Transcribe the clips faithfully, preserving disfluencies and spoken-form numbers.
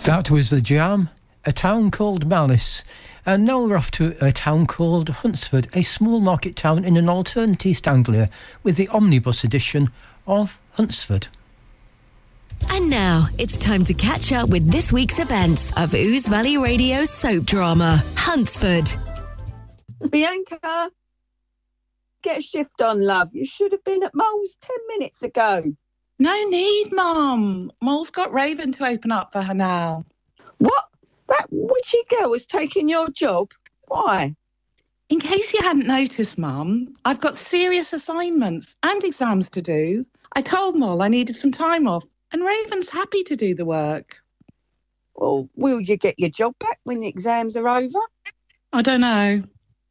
That was The Jam, A Town Called Malice. And now we're off to a town called Huntsford, a small market town in an alternate East Anglia, with the omnibus edition of Huntsford. And now it's time to catch up with this week's events of Ouse Valley Radio's soap drama, Huntsford. Bianca, get a shift on, love. You should have been at Mole's ten minutes ago. No need, Mum. Mole's got Raven to open up for her now. What? That witchy girl has taken your job? Why? In case you hadn't noticed, Mum, I've got serious assignments and exams to do. I told Mole I needed some time off, and Raven's happy to do the work. Well, will you get your job back when the exams are over? I don't know.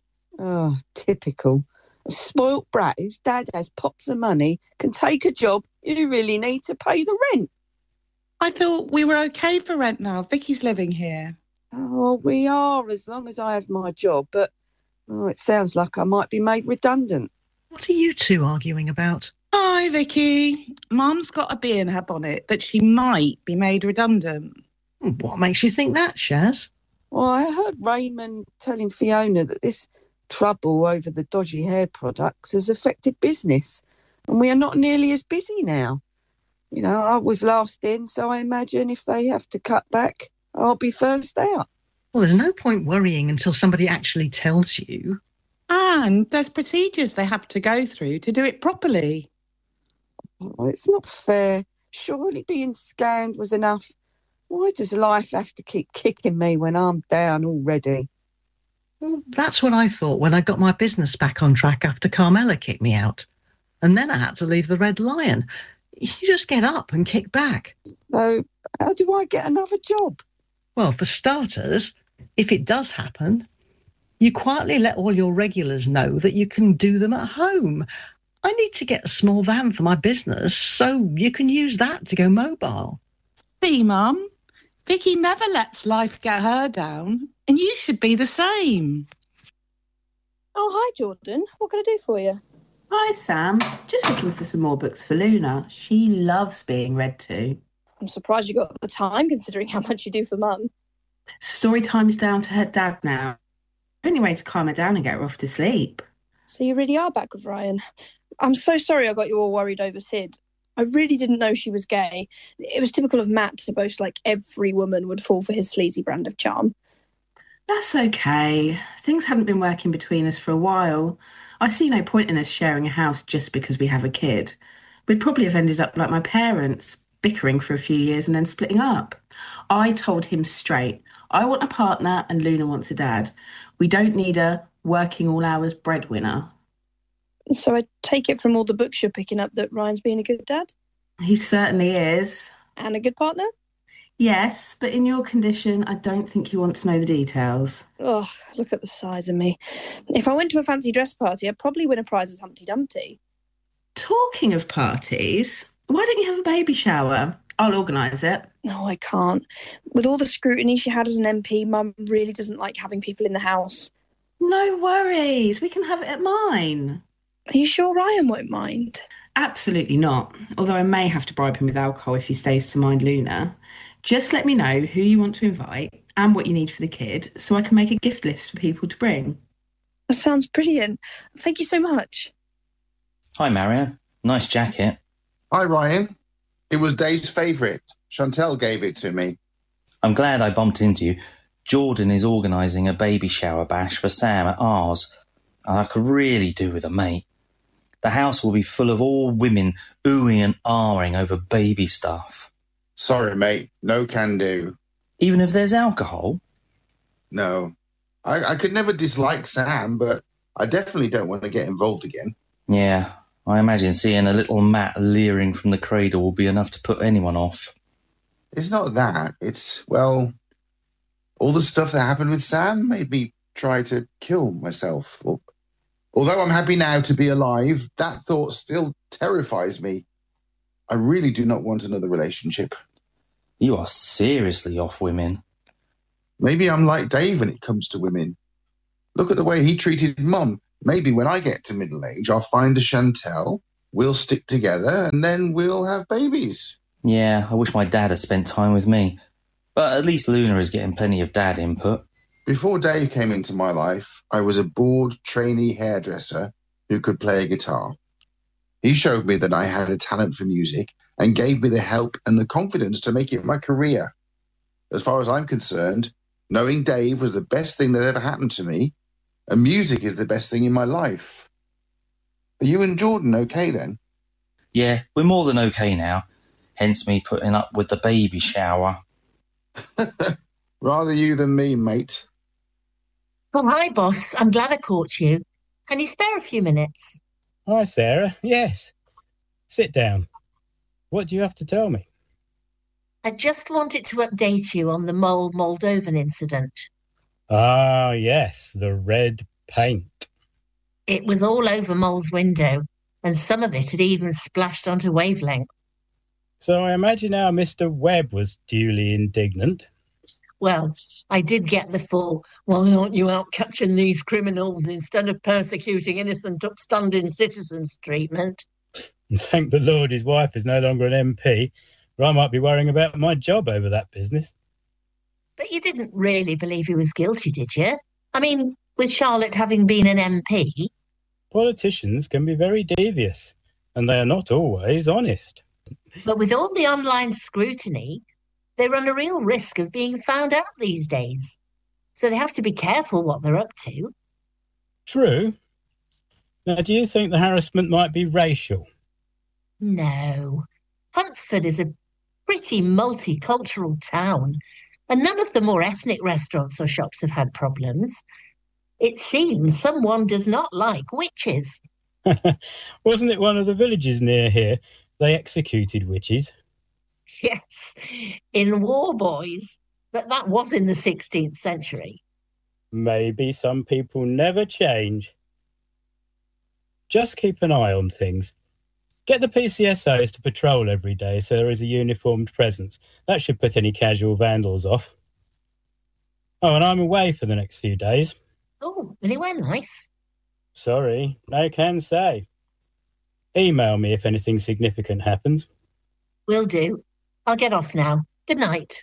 Oh, typical. A spoilt brat whose dad has pots of money can take a job you really need to pay the rent. I thought we were okay for rent now. Vicky's living here. Oh, we are, as long as I have my job, but oh, it sounds like I might be made redundant. What are you two arguing about? Hi, Vicky. Mum's got a bee in her bonnet that she might be made redundant. What makes you think that, Shaz? Well, I heard Raymond telling Fiona that this trouble over the dodgy hair products has affected business, and we are not nearly as busy now. You know, I was last in, so I imagine if they have to cut back, I'll be first out. Well, there's no point worrying until somebody actually tells you. And there's procedures they have to go through to do it properly. Oh, it's not fair. Surely being scammed was enough. Why does life have to keep kicking me when I'm down already? Well, that's what I thought when I got my business back on track after Carmela kicked me out. And then I had to leave the Red Lion. You just get up and kick back. So how do I get another job? Well, for starters, if it does happen, you quietly let all your regulars know that you can do them at home. I need to get a small van for my business, so you can use that to go mobile. See, Mum, Vicky never lets life get her down, and you should be the same. Oh, hi, Jordan. What can I do for you? Hi, Sam. Just looking for some more books for Luna. She loves being read to. I'm surprised you got the time, considering how much you do for Mum. Story time is down to her dad now. Only way to calm her down and get her off to sleep. So you really are back with Ryan. I'm so sorry I got you all worried over Sid. I really didn't know she was gay. It was typical of Matt to boast like every woman would fall for his sleazy brand of charm. That's okay. Things hadn't been working between us for a while. I see no point in us sharing a house just because we have a kid. We'd probably have ended up like my parents, bickering for a few years and then splitting up. I told him straight, I want a partner and Luna wants a dad. We don't need a working all hours breadwinner. So I take it from all the books you're picking up that Ryan's being a good dad? He certainly is. And a good partner? Yes, but in your condition, I don't think you want to know the details. Oh, look at the size of me. If I went to a fancy dress party, I'd probably win a prize as Humpty Dumpty. Talking of parties, why don't you have a baby shower? I'll organise it. No, I can't. With all the scrutiny she had as an M P, Mum really doesn't like having people in the house. No worries. We can have it at mine. Are you sure Ryan won't mind? Absolutely not. Although I may have to bribe him with alcohol if he stays to mind Luna. Just let me know who you want to invite and what you need for the kid so I can make a gift list for people to bring. That sounds brilliant. Thank you so much. Hi, Mario. Nice jacket. Hi, Ryan. It was Dave's favourite. Chantel gave it to me. I'm glad I bumped into you. Jordan is organising a baby shower bash for Sam at ours, and I could really do with a mate. The house will be full of all women oohing and ahhing over baby stuff. Sorry, mate. No can do. Even if there's alcohol? No. I, I could never dislike Sam, but I definitely don't want to get involved again. Yeah, I imagine seeing a little Matt leering from the cradle will be enough to put anyone off. It's not that. It's, well, all the stuff that happened with Sam made me try to kill myself. Well, although I'm happy now to be alive, that thought still terrifies me. I really do not want another relationship. You are seriously off women. Maybe I'm like Dave when it comes to women. Look at the way he treated Mum. Maybe when I get to middle age, I'll find a Chantel, we'll stick together, and then we'll have babies. Yeah, I wish my dad had spent time with me. But at least Luna is getting plenty of dad input. Before Dave came into my life, I was a bored trainee hairdresser who could play a guitar. He showed me that I had a talent for music and gave me the help and the confidence to make it my career. As far as I'm concerned, knowing Dave was the best thing that ever happened to me, and music is the best thing in my life. Are you and Jordan okay then? Yeah, we're more than okay now. Hence me putting up with the baby shower. Rather you than me, mate. Oh, hi, boss. I'm glad I caught you. Can you spare a few minutes? Hi, Sarah. Yes. Sit down. What do you have to tell me? I just wanted to update you on the Mole Moldovan incident. Ah, yes, the red paint. It was all over Mole's window, and some of it had even splashed onto Wavelength. So I imagine our Mister Webb was duly indignant. Well, I did get the full, why aren't you out catching these criminals instead of persecuting innocent upstanding citizens treatment. And thank the Lord his wife is no longer an M P, or I might be worrying about my job over that business. But you didn't really believe he was guilty, did you? I mean, with Charlotte having been an M P? Politicians can be very devious, and they are not always honest. But with all the online scrutiny, they run a real risk of being found out these days. So they have to be careful what they're up to. True. Now, do you think the harassment might be racial? No. Huntsford is a pretty multicultural town, and none of the more ethnic restaurants or shops have had problems. It seems someone does not like witches. Wasn't it one of the villages near here? They executed witches. Yes, in War Boys, but that was in the sixteenth century. Maybe some people never change. Just keep an eye on things. Get the P C S Os to patrol every day so there is a uniformed presence. That should put any casual vandals off. Oh, and I'm away for the next few days. Oh, anywhere nice? Sorry, no can say. Email me if anything significant happens. Will do. I'll get off now. Good night.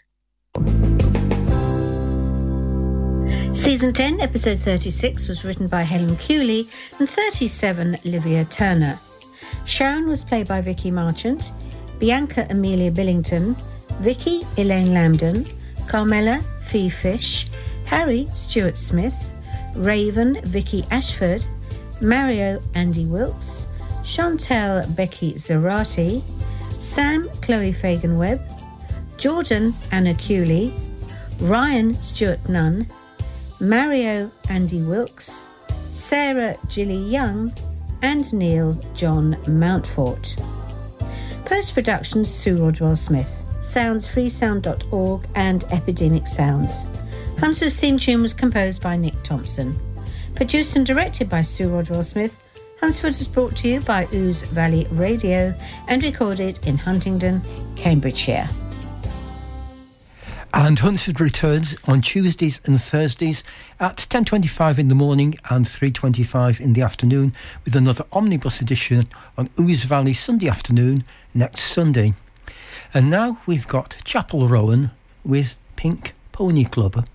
Season ten, episode thirty-six, was written by Helen Cooley and thirty-seven, Livia Turner. Sharon was played by Vicky Marchant, Bianca Amelia Billington, Vicky Elaine Lambden, Carmela Fee Fish, Harry Stuart Smith, Raven Vicky Ashford, Mario Andy Wilkes, Chantel Becky Zarati, Sam Chloe Fagan-Webb, Jordan Anna Cooley, Ryan Stuart Nunn, Mario Andy Wilkes, Sarah Gilly Young, and Neil John Mountfort. Post-production Sue Rodwell-Smith. Sounds freesound dot org and Epidemic Sounds. Hunter's theme tune was composed by Nick Thompson. Produced and directed by Sue Rodwell-Smith, Huntsford is brought to you by Ouse Valley Radio and recorded in Huntingdon, Cambridgeshire. And Huntsford returns on Tuesdays and Thursdays at ten twenty-five in the morning and three twenty-five in the afternoon with another omnibus edition on Ouse Valley Sunday afternoon next Sunday. And now we've got Chapel Rowan with Pink Pony Club.